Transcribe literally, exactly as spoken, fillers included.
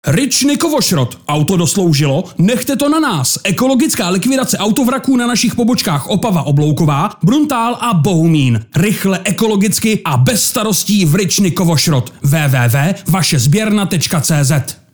Ryčny kovošrot. Auto dosloužilo? Nechte to na nás. Ekologická likvidace autovraků na našich pobočkách Opava Oblouková, Bruntál a Bohumín. Rychle, ekologicky a bez starostí v Ryčny kovošrot. w w w tečka vaše sběrna tečka cé zet